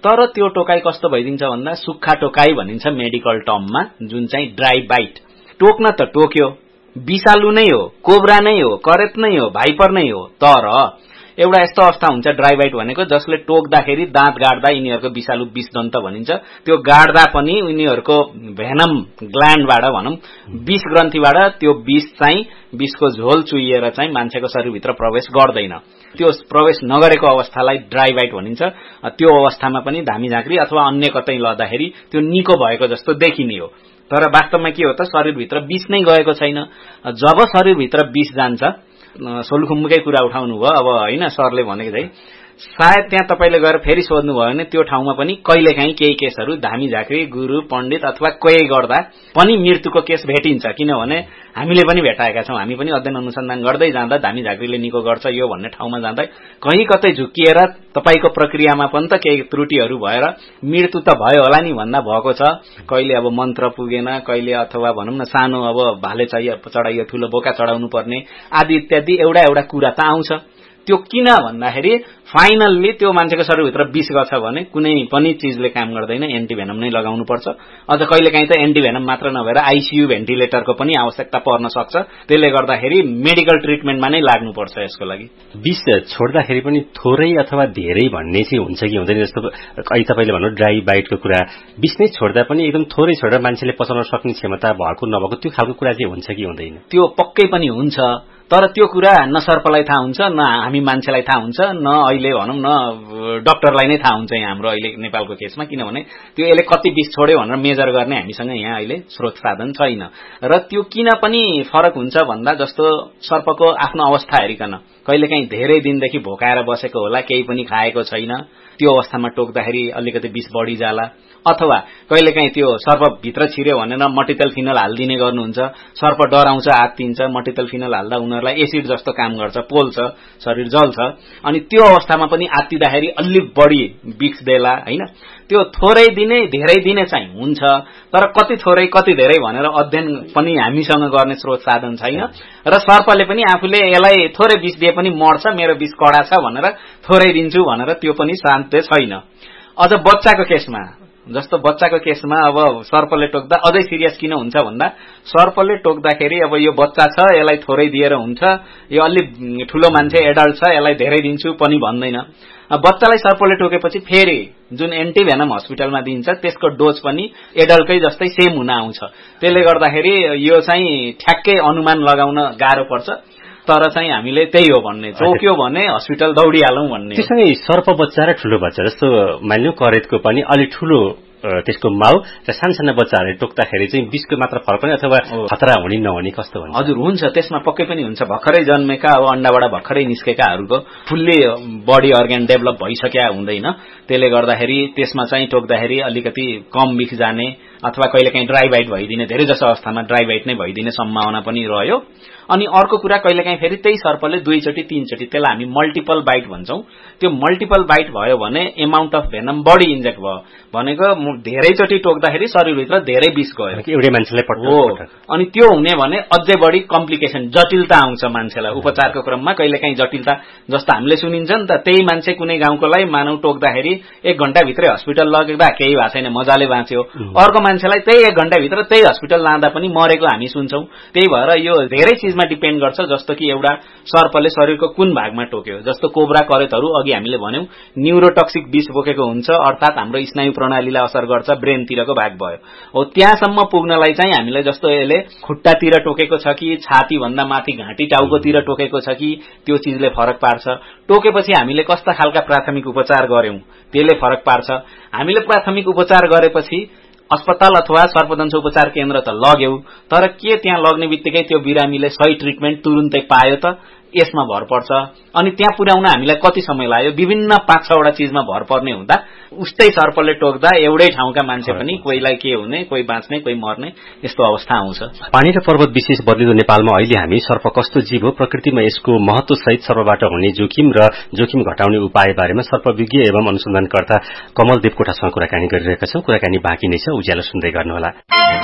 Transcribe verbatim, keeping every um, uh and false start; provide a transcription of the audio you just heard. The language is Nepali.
तर त्यो टोकाई कस्तो भइदिन्छ भन्दा सुक्खा टोकाई भनिन्छ मेडिकल टर्ममा, जुन चाहिँ ड्राई बाइट। टोक्न त टोक्यो, विषालु नै हो, कोब्रा नै हो, करेत नै हो, भाइपर नै हो, तर एउटा यस्तो अवस्था हुन्छ ड्राई बाइट भनेको जसले टोक्दाखेरि दाँत गाड्दा यिनीहरूको विषालु विषदन्त भनिन्छ, त्यो गाड्दा पनि यिनीहरूको भेनम ग्ल्यान्डबाट भनौं विष ग्रन्थीबाट त्यो विष चाहिँ विषको झोल चुहिएर चाहिँ मान्छेको शरीरभित्र प्रवेश गर्दैन। त्यो प्रवेश नगरेको अवस्थालाई ड्राई बाइट भनिन्छ। त्यो अवस्थामा पनि धामी झाँक्री अथवा अन्य कतै लड्दाखेरि त्यो निको भएको जस्तो देखिने हो, तर वास्तवमा के हो त शरीरभित्र विष नै गएको छैन। जब शरीरभित्र विष जान्छ, सोलुखुम्बुकै कुरा उठाउनु भयो अब हैन, सरले भनेको चाहिँ सायद त्यहाँ तपाईले गएर फेरि सोध्नु भयो भने त्यो ठाउँमा पनि कहिलेकाहीँ केही केसहरू धामी झाँक्री गुरु पण्डित अथवा कोही गर्दा पनि मृत्युको केस भेटिन्छ। किनभने हामीले पनि भेटाएका छौं, हामी पनि अध्ययन अनुसन्धान गर्दै जाँदा धामी झाँक्रीले निको गर्छ यो भन्ने ठाउँमा जाँदा कहीँ कतै झुक्किएर तपाईको प्रक्रियामा पनि त केही त्रुटिहरू भएर मृत्यु त भयो होला नि भन्दा भएको छ। कहिले अब मन्त्र पुगेन, कहिले अथवा भनौं न सानो अब भाले चढाइयो, ठूलो बोका चढाउनु पर्ने आदि इत्यादि एउटा एउटा कुरा त आउँछ। त्यो किन भन्दाखेरि फाइनल्ली त्यो मान्छेको शरीरभित्र विष गछ भने कुनै पनि चीजले काम गर्दैन, एन्टिभेनम नै लगाउनु पर्छ। अझ कहिलेकाहीँ त एन्टिभेनम मात्र नभएर आईसीयू भेन्टिलेटरको पनि आवश्यकता पर्न सक्छ। त्यसले गर्दाखेरि मेडिकल ट्रिटमेन्टमा नै लाग्नुपर्छ यसको लागि। विष छोड्दाखेरि पनि थोरै अथवा धेरै भन्ने चाहिँ हुन्छ कि हुँदैन? जस्तो अहिले तपाईले भन्नु ड्राई बाइटको कुरा, विष नै छोड्दा पनि एकदम थोरै छोडेर मान्छेले पचाउन सक्ने क्षमता भएको नभएको त्यो खालको कुरा चाहिँ हुन्छ कि हुँदैन? त्यो पक्कै पनि हुन्छ, तर त्यो कुरा न सर्पलाई थाहा हुन्छ, न हामी मान्छेलाई थाहा हुन्छ, न अहिले भनौं न डाक्टरलाई नै थाहा हुन्छ यहाँ हाम्रो अहिले नेपालको केसमा। किनभने त्यो यसले कति विष छोड्यो भनेर मेजर गर्ने हामीसँग यहाँ अहिले स्रोत साधन छैन। र त्यो किन पनि फरक हुन्छ भन्दा जस्तो सर्पको आफ्नो अवस्था हेरिकन कहिलेकाहीँ धेरै दिनदेखि भोकाएर बसेको होला, केही पनि खाएको छैन, त्यो अवस्थामा टोक्दाखेरि अलिकति विष बढी जाला, अथवा कहिलेकाहीँ त्यो सर्प भित्र छिर्यो भनेर मटितल फिनल हाल्दिने गर्नुहुन्छ, सर्प डराउँछ आत्तिन्छ, मटितल फिनल हाल्दा उनीहरूलाई एसिड जस्तो काम गर्छ, पोल्छ, शरीर जल्छ, अनि त्यो अवस्थामा पनि आत्तिदाखेरि अलि बढी विष देला हैन। त्यो थोरै दिने धेरै दिने चाहिँ हुन्छ, तर कति थोरै कति धेरै भनेर अध्ययन पनि हामीसँग गर्ने स्रोत साधन छैन। र सर्पले पनि आफूले यसलाई थोरै विष दिए पनि मर्छ, मेरो विष कडा छ भनेर थोरै दिन्छु भनेर त्यो पनि शान्त छैन। अझ बच्चाको केसमा जस्तो बच्चाको केसमा अब सर्पले टोक्दा अझै सिरियस किन हुन्छ भन्दा सर्पले टोक्दाखेरि अब यो बच्चा छ यसलाई थोरै दिएर हुन्छ, यो अलि ठूलो मान्छे एडल्ट छ यसलाई धेरै दिन्छु पनि भन्दैन। बच्चालाई सर्पले टोकेपछि फेरि जुन एन्टिभेनम हस्पिटलमा दिन्छ त्यसको डोज पनि एडल्टकै जस्तै सेम हुन आउँछ। त्यसले गर्दाखेरि यो चाहिँ ठ्याक्कै अनुमान लगाउन गाह्रो पर्छ, तर चाहिँ हामीले त्यही हो भन्ने, चोक्यो भने हस्पिटल दौडिहालौं भन्ने। त्यससँगै सर्प बच्चा र ठूलो बच्चा जस्तो मानिलिउँ करेतको पनि अलि ठूलो त्यसको माउ र सानसाना बच्चाहरूले टोक्दाखेरि चाहिँ विषको मात्र फरक पनि अथवा खतरा हुने नहुने कस्तो हुन्छ? हजुर हुन्छ, त्यसमा पक्कै पनि हुन्छ। भर्खरै जन्मेका अब अण्डाबाट भर्खरै निस्केकाहरूको फुल्ली बडी अर्ग्यान डेभलप भइसक्या हुँदैन, त्यसले गर्दाखेरि त्यसमा चाहिँ टोक्दाखेरि अलिकति कम विष जाने अथवा कहिलेकाहीँ ड्राई बाइट भइदिने, धेरै जसो अवस्थामा ड्राई बाइट नै भइदिने सम्भावना पनि रह्यो। अनि अर्को कुरा कहिलेकाहीँ फेरि त्यही सर्पले दुईचोटि तीनचोटि, त्यसलाई हामी मल्टिपल बाइट भन्छौं, त्यो मल्टिपल बाइट भयो भने एमाउन्ट अफ भेनम बढी इन्जेक्ट भयो भनेको धेरैचोटि टोक्दाखेरि शरीरभित्र धेरै विष गयो एउटै मान्छेलाई पटक हो। अनि त्यो हुने भने अझै बढी कम्प्लिकेसन जटिलता आउँछ मान्छेलाई उपचारको क्रममा। कहिलेकाहीँ जटिलता जस्तो हामीले सुनिन्छ नि त, त्यही मान्छे कुनै गाउँकोलाई मानव टोक्दाखेरि एक घण्टाभित्रै हस्पिटल लगेदा केही भएको छैन मजाले बाँच्यो, अर्को मान्छेलाई त्यही एक घण्टाभित्र त्यही हस्पिटल लाँदा पनि मरेको हामी सुन्छौं। त्यही भएर यो धेरै चीजमा डिपेन्ड गर्छ, जस्तो कि एउटा सर्पले शरीरको कुन भागमा टोक्यो। जस्तो कोब्रा करेतहरू अघि हामीले भन्यौं न्यूरोटक्सिक विष बोकेको हुन्छ, अर्थात हाम्रो स्नायु प्रणालीलाई असर गर्छ, ब्रेनतिरको भाग भयो हो। त्यहाँसम्म पुग्नलाई चाहिँ हामीले जस्तो यसले खुट्टातिर टोकेको छ कि छाती भन्दा माथि घाँटी टाउकोतिर टोकेको छ कि त्यो चीजले फरक पार्छ। टोकेपछि हामीले कस्ता खालका प्राथमिक उपचार गर्यौं त्यसले फरक पार्छ। हामीले प्राथमिक उपचार गरेपछि अस्पताल अथवा सर्पदंश उपचार केन्द्र त लग्यौ, तर के त्यहाँ लग्ने बित्तिकै त्यो बिरामीले सही ट्रिटमेन्ट तुरुन्तै पायो त? यसमा भर पर्छ। अनि त्यहाँ पुर्याउन हामीलाई कति समय लाग्यो? विभिन्न पाँच छवटा चीजमा भर पर्ने हुँदा उस्तै सर्पले टोक्दा एउटै ठाउँका मान्छे पनि कोहीलाई के हुने, कोही बाँच्ने, कोही मर्ने, यस्तो अवस्था आउँछ। पानी र पर्वत विशेष बदलिदो नेपालमा अहिले हामी सर्प कस्तो जीव हो, प्रकृतिमा यसको महत्व सहित सर्पबाट हुने जोखिम र जोखिम घटाउने उपाय बारेमा सर्पविज्ञ एवं अनुसन्धानकर्ता कमल देवकोटासँग कुराकानी गरिरहेका छौं। कुराकानी बाँकी नै छ, उज्यालो सुन्दै गर्नुहोला।